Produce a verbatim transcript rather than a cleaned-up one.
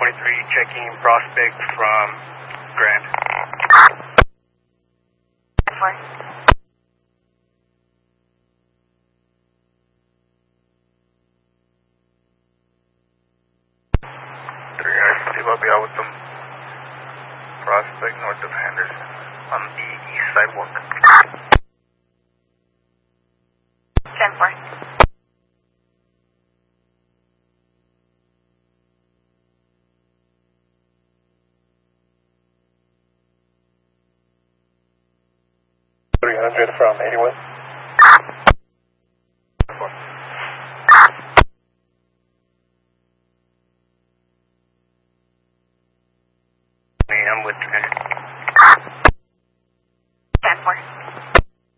twenty-three checking Prospect from Grand. Four. three, I believe I'll be out with them. Prospect north of Henderson on the east sidewalk. ten four. three hundred from eighty-one.